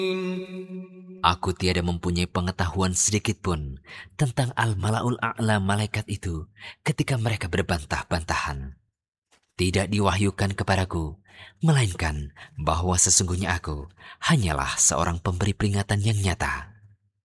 Aku tiada mempunyai pengetahuan sedikit pun tentang Al-Mala'ul A'la malaikat itu ketika mereka berbantah-bantahan. Tidak diwahyukan kepadaku, melainkan bahwa sesungguhnya aku hanyalah seorang pemberi peringatan yang nyata.